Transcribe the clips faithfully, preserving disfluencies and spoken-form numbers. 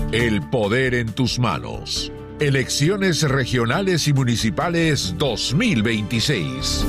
El poder en tus manos. Elecciones regionales y municipales dos mil veintiséis.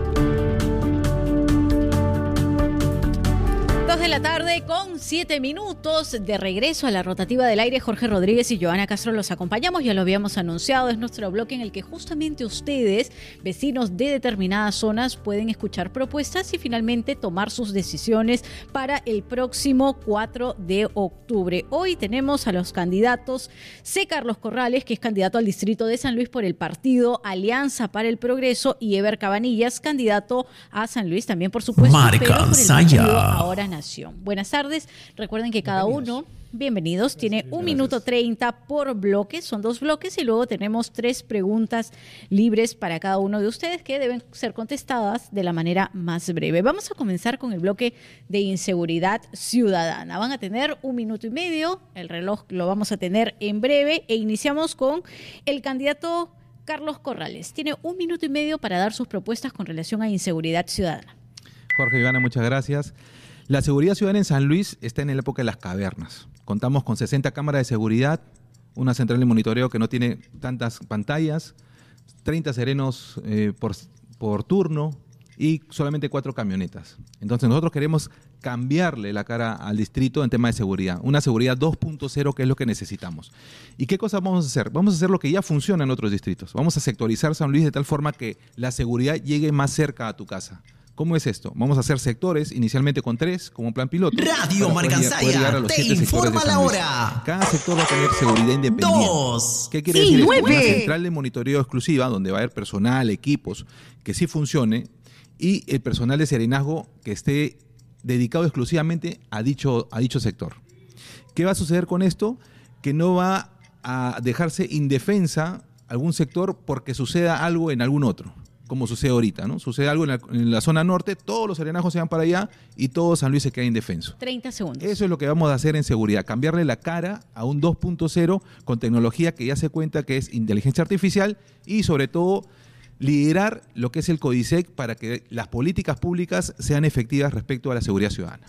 De la tarde con siete minutos de regreso a la rotativa del aire. Jorge Rodríguez y Joana Castro los acompañamos, ya lo habíamos anunciado, es nuestro bloque en el que justamente ustedes, vecinos de determinadas zonas, pueden escuchar propuestas y finalmente tomar sus decisiones para el próximo cuatro de octubre. Hoy tenemos a los candidatos C. Carlos Corrales, que es candidato al distrito de San Luis por el partido Alianza para el Progreso, y Eber Cabanillas, candidato a San Luis también, por supuesto, Marca pero por el Saya. partido Ahora Nación. Buenas tardes. Recuerden que cada uno, bienvenidos, tiene un minuto treinta por bloque. Son dos bloques y luego tenemos tres preguntas libres para cada uno de ustedes que deben ser contestadas de la manera más breve. Vamos a comenzar con el bloque de inseguridad ciudadana. Van a tener un minuto y medio. El reloj lo vamos a tener en breve e iniciamos con el candidato Carlos Corrales. Tiene un minuto y medio para dar sus propuestas con relación a inseguridad ciudadana. Jorge y Ivana, muchas gracias. La seguridad ciudadana en San Luis está en la época de las cavernas. Contamos con sesenta cámaras de seguridad, una central de monitoreo que no tiene tantas pantallas, treinta serenos eh, por, por turno y solamente cuatro camionetas. Entonces nosotros queremos cambiarle la cara al distrito en tema de seguridad. Una seguridad dos punto cero, que es lo que necesitamos. ¿Y qué cosas vamos a hacer? Vamos a hacer lo que ya funciona en otros distritos. Vamos a sectorizar San Luis de tal forma que la seguridad llegue más cerca a tu casa. ¿Cómo es esto? Vamos a hacer sectores, inicialmente con tres, como un plan piloto. Radio Marcansaya, te informa la hora. Cada sector va a tener seguridad independiente. Dos. ¿Qué quiere Sí, decir? nueve. Una central de monitoreo exclusiva, donde va a haber personal, equipos, que sí funcione, y el personal de serenazgo que esté dedicado exclusivamente a dicho, a dicho sector. ¿Qué va a suceder con esto? Que no va a dejarse indefensa algún sector porque suceda algo en algún otro, como sucede ahorita, ¿no? Sucede algo en la, en la zona norte, todos los serenazgos se van para allá y todo San Luis se queda indefenso. treinta segundos. Eso es lo que vamos a hacer en seguridad, cambiarle la cara a un dos punto cero con tecnología que ya se cuenta que es inteligencia artificial y sobre todo liderar lo que es el CODISEC para que las políticas públicas sean efectivas respecto a la seguridad ciudadana.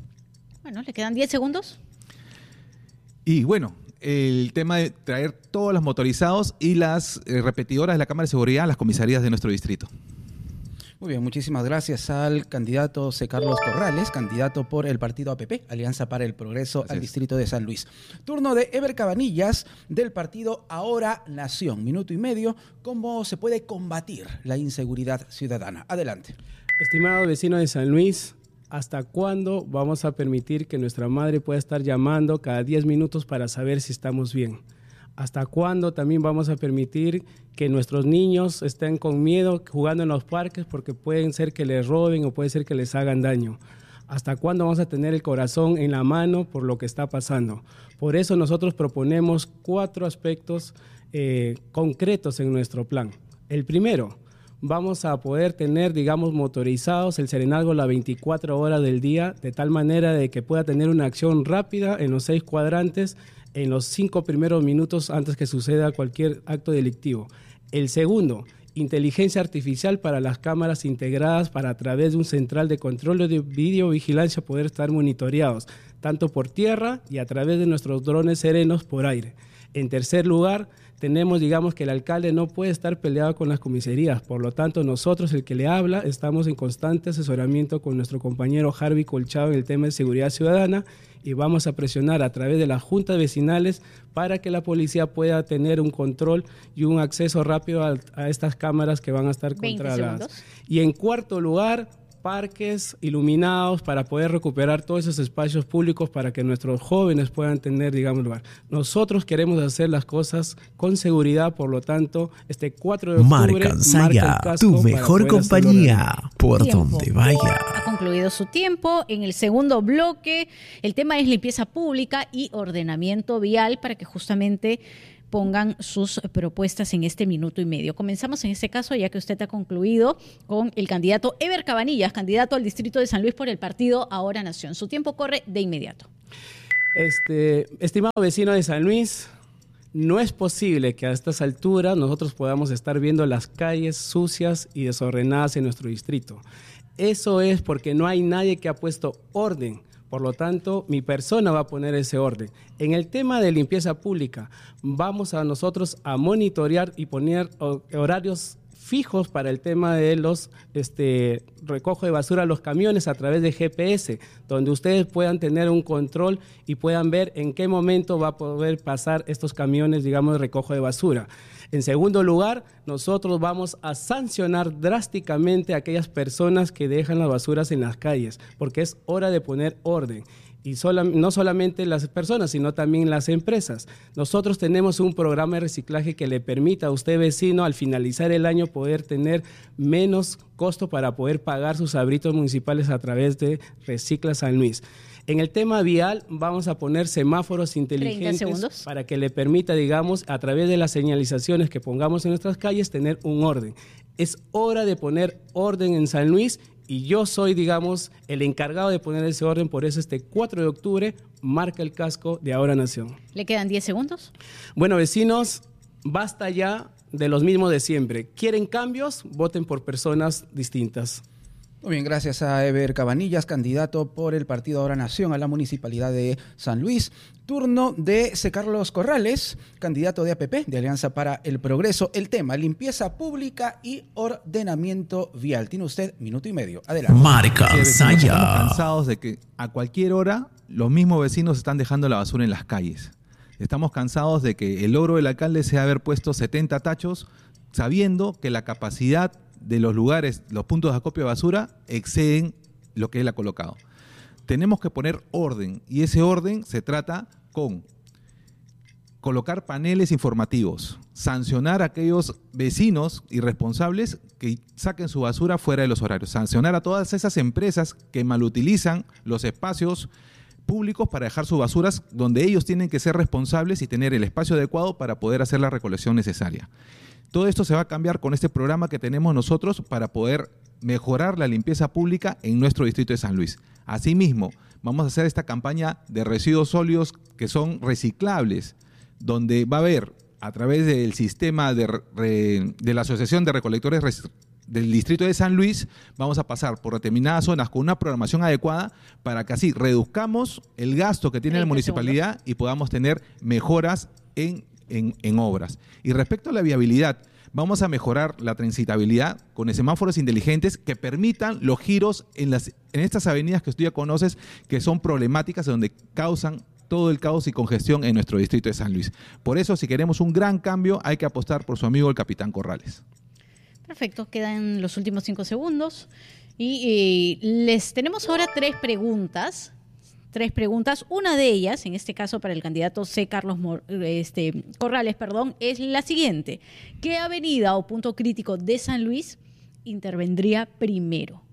Bueno, ¿le quedan diez segundos? Y bueno, el tema de traer todos los motorizados y las eh, repetidoras de la Cámara de Seguridad a las comisarías de nuestro distrito. Muy bien, muchísimas gracias al candidato C. Carlos Corrales, candidato por el partido A P P, Alianza para el Progreso, Gracias. al distrito de San Luis. Turno de Eber Cabanillas, del partido Ahora Nación. Minuto y medio, ¿cómo se puede combatir la inseguridad ciudadana? Adelante. Estimado vecino de San Luis, ¿hasta cuándo vamos a permitir que nuestra madre pueda estar llamando cada diez minutos para saber si estamos bien? ¿Hasta cuándo también vamos a permitir que nuestros niños estén con miedo jugando en los parques porque pueden ser que les roben o puede ser que les hagan daño? ¿Hasta cuándo vamos a tener el corazón en la mano por lo que está pasando? Por eso nosotros proponemos cuatro aspectos eh, concretos en nuestro plan. El primero, vamos a poder tener, digamos, motorizados el serenazgo las veinticuatro horas del día, de tal manera de que pueda tener una acción rápida en los seis cuadrantes, en los cinco primeros minutos antes que suceda cualquier acto delictivo. El segundo, inteligencia artificial para las cámaras integradas para a través de un central de control de videovigilancia poder estar monitoreados, tanto por tierra y a través de nuestros drones serenos por aire. En tercer lugar, tenemos, digamos, que el alcalde no puede estar peleado con las comisarías. Por lo tanto, nosotros, el que le habla, estamos en constante asesoramiento con nuestro compañero Harvey Colchado en el tema de seguridad ciudadana y vamos a presionar a través de las juntas vecinales para que la policía pueda tener un control y un acceso rápido a, a estas cámaras que van a estar controladas. Y en cuarto lugar, parques iluminados para poder recuperar todos esos espacios públicos para que nuestros jóvenes puedan tener, digamos, lugar. Nosotros queremos hacer las cosas con seguridad, por lo tanto, este cuatro de octubre, Marcansaya, tu mejor compañía, por Tiempo. donde vaya. Ha concluido su tiempo. En el segundo bloque, el tema es limpieza pública y ordenamiento vial para que justamente pongan sus propuestas en este minuto y medio. Comenzamos en este caso, ya que usted ha concluido, con el candidato Eber Cabanillas, candidato al distrito de San Luis por el partido Ahora Nación. Su tiempo corre de inmediato. Este, estimado vecino de San Luis, no es posible que a estas alturas nosotros podamos estar viendo las calles sucias y desordenadas en nuestro distrito. Eso es porque no hay nadie que ha puesto orden Por lo tanto, mi persona va a poner ese orden. En el tema de limpieza pública, vamos a nosotros a monitorear y poner horarios fijos para el tema de los este, recojo de basura a los camiones a través de G P S, donde ustedes puedan tener un control y puedan ver en qué momento va a poder pasar estos camiones, digamos, de recojo de basura. En segundo lugar, nosotros vamos a sancionar drásticamente a aquellas personas que dejan las basuras en las calles, porque es hora de poner orden. Y sola, no solamente las personas, sino también las empresas. Nosotros tenemos un programa de reciclaje que le permita a usted, vecino, al finalizar el año poder tener menos costo para poder pagar sus abritos municipales a través de Recicla San Luis. En el tema vial vamos a poner semáforos inteligentes para que le permita, digamos, a través de las señalizaciones que pongamos en nuestras calles, tener un orden. Es hora de poner orden en San Luis. Y yo soy, digamos, el encargado de poner ese orden, por eso este cuatro de octubre marca el casco de Ahora Nación. ¿Le quedan diez segundos? Bueno, vecinos, basta ya de los mismos de siempre. ¿Quieren cambios? Voten por personas distintas. Muy bien, gracias a Eber Cabanillas, candidato por el partido Ahora Nación a la Municipalidad de San Luis. Turno de C. Carlos Corrales, candidato de A P P, de Alianza para el Progreso. El tema, limpieza pública y ordenamiento vial. Tiene usted minuto y medio. Adelante. Marca Saya. Estamos cansados de que a cualquier hora los mismos vecinos están dejando la basura en las calles. Estamos cansados de que el logro del alcalde sea haber puesto setenta tachos, sabiendo que la capacidad de los lugares, los puntos de acopio de basura, exceden lo que él ha colocado. Tenemos que poner orden, y ese orden se trata con colocar paneles informativos, sancionar a aquellos vecinos irresponsables que saquen su basura fuera de los horarios, sancionar a todas esas empresas que malutilizan los espacios públicos para dejar sus basuras donde ellos tienen que ser responsables y tener el espacio adecuado para poder hacer la recolección necesaria. Todo esto se va a cambiar con este programa que tenemos nosotros para poder mejorar la limpieza pública en nuestro distrito de San Luis. Asimismo, vamos a hacer esta campaña de residuos sólidos que son reciclables, donde va a haber, a través del sistema de, re, de la Asociación de Recolectores del Distrito de San Luis, vamos a pasar por determinadas zonas con una programación adecuada para que así reduzcamos el gasto que tiene la municipalidad segundos. Y podamos tener mejoras en En, en obras. Y respecto a la viabilidad, vamos a mejorar la transitabilidad con semáforos inteligentes que permitan los giros en, las, en estas avenidas que tú ya conoces, que son problemáticas, donde causan todo el caos y congestión en nuestro distrito de San Luis. Por eso, si queremos un gran cambio, hay que apostar por su amigo el capitán Corrales. Perfecto, quedan los últimos cinco segundos. Y, y les tenemos ahora tres preguntas. Tres preguntas. Una de ellas, en este caso para el candidato C. Carlos Mor, este, Corrales, perdón, es la siguiente. ¿Qué avenida o punto crítico de San Luis intervendría primero?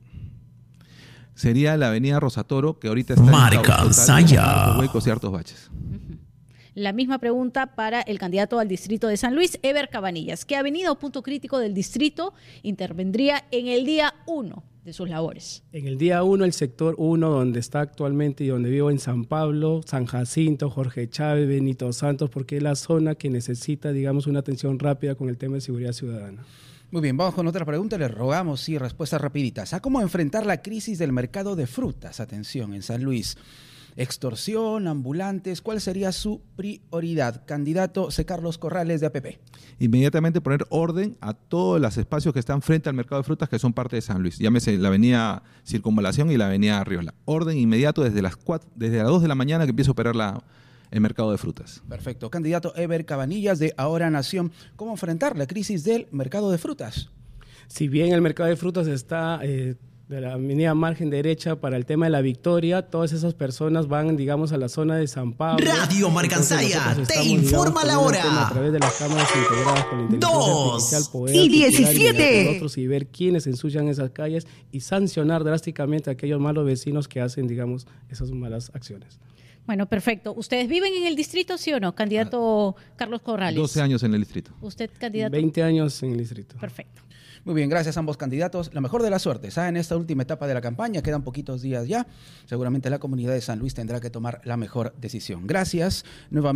Sería la avenida Rosatoro, que ahorita está Marca Saya. Con huecos y hartos baches. Uh-huh. La misma pregunta para el candidato al distrito de San Luis, Eber Cabanillas. ¿Qué avenida o punto crítico del distrito intervendría en el día uno de sus labores? En el día uno, el sector uno, donde está actualmente y donde vivo en San Pablo, San Jacinto, Jorge Chávez, Benito Santos, porque es la zona que necesita, digamos, una atención rápida con el tema de seguridad ciudadana. Muy bien, vamos con otra pregunta. Les rogamos, sí, respuestas rapiditas. ¿A cómo enfrentar la crisis del mercado de frutas? Atención, en San Luis. Extorsión, ambulantes, ¿cuál sería su prioridad? Candidato C. Carlos Corrales de A P P. Inmediatamente poner orden a todos los espacios que están frente al mercado de frutas que son parte de San Luis. Llámese la avenida Circunvalación y la avenida Arriola. Orden inmediato desde las cuatro, desde las dos de la mañana que empieza a operar la, el mercado de frutas. Perfecto. Candidato Eber Cabanillas de Ahora Nación. ¿Cómo enfrentar la crisis del mercado de frutas? Si bien el mercado de frutas está Eh, de la avenida margen derecha para el tema de la Victoria, todas esas personas van, digamos, a la zona de San Pablo. Radio Marcansaya te informa la hora. A través de las cámaras integradas con la inteligencia Dos artificial, poder y diecisiete. Otros y ver quiénes ensucian esas calles y sancionar drásticamente a aquellos malos vecinos que hacen, digamos, esas malas acciones. Bueno, perfecto. ¿Ustedes viven en el distrito, sí o no, candidato ah, Carlos Corrales? doce años en el distrito. ¿Usted, candidato? veinte años en el distrito. Perfecto. Muy bien, gracias a ambos candidatos. La mejor de las suertes. ¿Ah? En esta última etapa de la campaña, quedan poquitos días ya. Seguramente la comunidad de San Luis tendrá que tomar la mejor decisión. Gracias nuevamente.